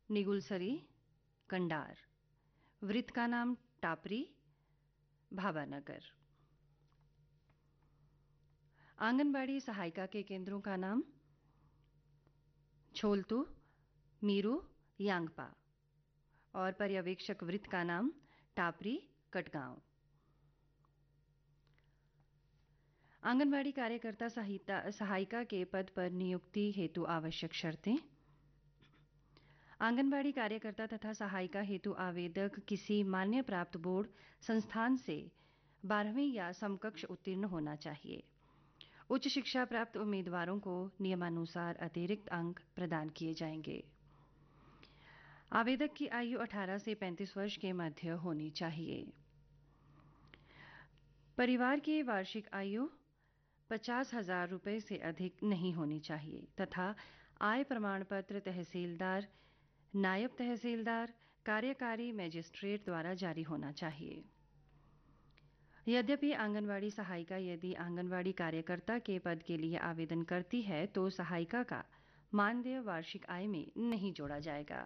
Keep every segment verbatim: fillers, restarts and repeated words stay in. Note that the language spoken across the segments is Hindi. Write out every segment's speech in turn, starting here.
निगुलसरी, कंडार। वृत्त का नाम टापरी, भाबानगर। आंगनबाड़ी सहायिका के केंद्रों का नाम छोलतू, मीरू, यांगपा और पर्यवेक्षक वृत्त का नाम टापरी, कटगांव। आंगनबाड़ी कार्यकर्ता सहायिका के पद पर नियुक्ति हेतु आवश्यक शर्तें। आंगनबाड़ी कार्यकर्ता तथा सहायिका हेतु आवेदक किसी मान्य प्राप्त बोर्ड संस्थान से बारहवीं या समकक्ष उत्तीर्ण होना चाहिए। उच्च शिक्षा प्राप्त उम्मीदवारों को नियमानुसार अतिरिक्त अंक प्रदान किए जाएंगे। आवेदक की आयु अठारह से पैंतीस वर्ष के मध्य होनी चाहिए। परिवार की वार्षिक आयु पचास हजार रुपये से अधिक नहीं होनी चाहिए तथा आय प्रमाण पत्र तहसीलदार, नायब तहसीलदार, कार्यकारी मजिस्ट्रेट द्वारा जारी होना चाहिए। यद्यपि आंगनवाड़ी सहायिका यदि आंगनवाड़ी कार्यकर्ता के पद के लिए आवेदन करती है तो सहायिका का मानदेय वार्षिक आय में नहीं जोड़ा जाएगा।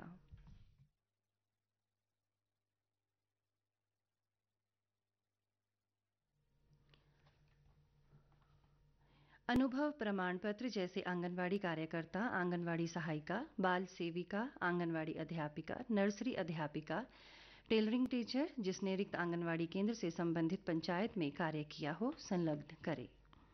अनुभव प्रमाण पत्र जैसे आंगनवाड़ी कार्यकर्ता, आंगनवाड़ी सहायिका, बाल सेविका, आंगनवाड़ी अध्यापिका, नर्सरी अध्यापिका, टेलरिंग टीचर जिसने रिक्त आंगनवाड़ी केंद्र से संबंधित पंचायत में कार्य किया हो संलग्न करें।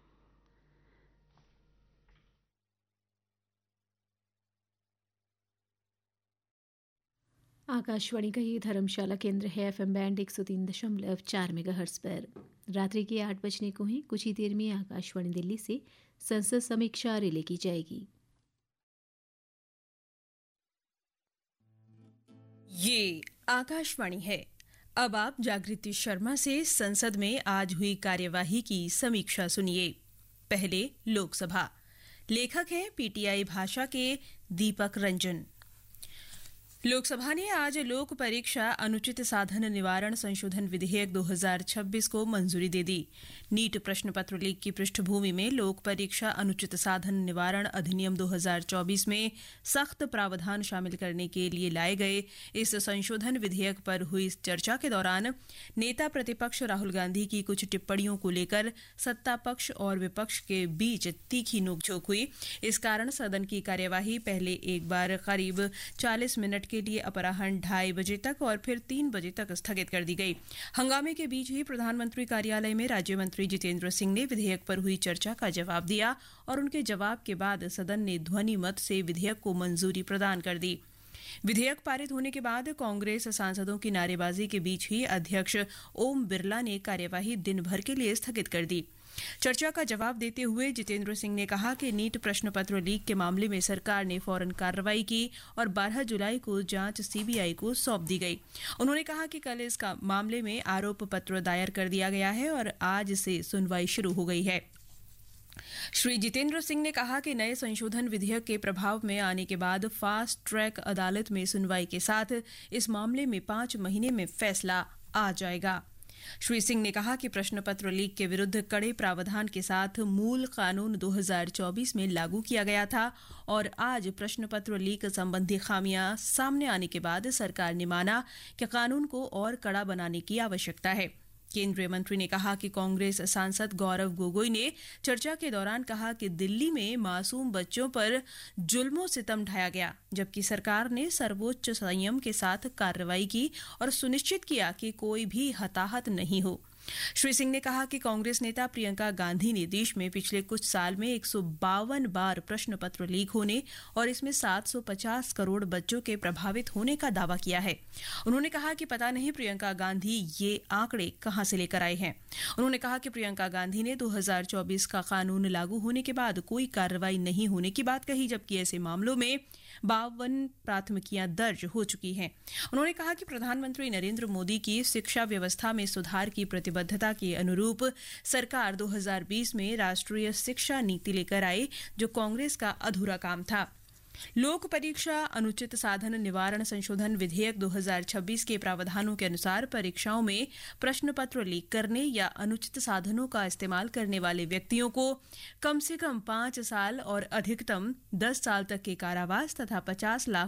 आकाशवाणी का ये धर्मशाला केंद्र है। एफएम बैंड एक सौ तीन दशमलव चार मेगाहर्ट्ज पर रात्रि के आठ बजने को ही कुछ ही देर में आकाशवाणी दिल्ली से संसद समीक्षा रिले की जाएगी। ये आकाशवाणी है। अब आप जागृति शर्मा से संसद में आज हुई कार्यवाही की समीक्षा सुनिए। पहले लोकसभा। लेखक हैं पीटीआई भाषा के दीपक रंजन। लोकसभा ने आज लोक परीक्षा अनुचित साधन निवारण संशोधन विधेयक दो हज़ार छब्बीस को मंजूरी दे दी। नीट प्रश्न पत्र लीक की पृष्ठभूमि में लोक परीक्षा अनुचित साधन निवारण अधिनियम दो हज़ार चौबीस में सख्त प्रावधान शामिल करने के लिए लाए गए इस संशोधन विधेयक पर हुई चर्चा के दौरान नेता प्रतिपक्ष राहुल गांधी की कुछ टिप्पणियों को लेकर सत्ता पक्ष और विपक्ष के बीच तीखी नोकझोंक हुई। इस कारण सदन की कार्यवाही पहले एक बार करीब चालीस मिनट के लिए अपराह्न ढाई बजे तक और फिर तीन बजे तक स्थगित कर दी गई। हंगामे के बीच ही प्रधानमंत्री कार्यालय में राज्य मंत्री जितेंद्र सिंह ने विधेयक पर हुई चर्चा का जवाब दिया और उनके जवाब के बाद सदन ने ध्वनि मत से विधेयक को मंजूरी प्रदान कर दी। विधेयक पारित होने के बाद कांग्रेस सांसदों की नारेबाजी के बीच ही अध्यक्ष ओम बिरला ने कार्यवाही दिन भर के लिए स्थगित कर दी। चर्चा का जवाब देते हुए जितेंद्र सिंह ने कहा कि नीट प्रश्न पत्र लीक के मामले में सरकार ने फौरन कार्रवाई की और बारह जुलाई को जांच सीबीआई को सौंप दी गई। उन्होंने कहा कि कल इस मामले में आरोप पत्र दायर कर दिया गया है और आज से सुनवाई शुरू हो गई है। श्री जितेंद्र सिंह ने कहा कि नए संशोधन विधेयक के प्रभाव में आने के बाद फास्ट ट्रैक अदालत में सुनवाई के साथ इस मामले में पांच महीने में फैसला आ जाएगा। श्री सिंह ने कहा कि प्रश्न पत्र लीक के विरुद्ध कड़े प्रावधान के साथ मूल कानून दो हज़ार चौबीस में लागू किया गया था और आज प्रश्न पत्र लीक संबंधी खामियां सामने आने के बाद सरकार ने माना कि कानून को और कड़ा बनाने की आवश्यकता है। केंद्रीय मंत्री ने कहा कि कांग्रेस सांसद गौरव गोगोई ने चर्चा के दौरान कहा कि दिल्ली में मासूम बच्चों पर जुल्मों सितम ढाया गया, जबकि सरकार ने सर्वोच्च संयम के साथ कार्रवाई की और सुनिश्चित किया कि कोई भी हताहत नहीं हो। श्री सिंह ने कहा कि कांग्रेस नेता प्रियंका गांधी ने देश में पिछले कुछ साल में एक सौ बावन बार प्रश्न पत्र लीक होने और इसमें सात सौ पचास करोड़ बच्चों के प्रभावित होने का दावा किया है। उन्होंने कहा कि पता नहीं प्रियंका गांधी ये आंकड़े कहां से लेकर आए हैं। उन्होंने कहा कि प्रियंका गांधी ने दो हज़ार चौबीस का कानून लागू होने के बाद कोई कार्रवाई नहीं होने की बात कही, जबकि ऐसे मामलों में बावन प्राथमिकियां दर्ज हो चुकी हैं। उन्होंने कहा कि प्रधानमंत्री नरेंद्र मोदी की शिक्षा व्यवस्था में सुधार की प्रतिबद्धता के अनुरूप सरकार दो हज़ार बीस में राष्ट्रीय शिक्षा नीति लेकर आई, जो कांग्रेस का अधूरा काम था। लोक परीक्षा अनुचित साधन निवारण संशोधन विधेयक दो हज़ार छब्बीस के प्रावधानों के अनुसार परीक्षाओं में प्रश्न पत्र लीक करने या अनुचित साधनों का इस्तेमाल करने वाले व्यक्तियों को कम से कम पांच साल और अधिकतम दस साल तक के कारावास तथा पचास लाख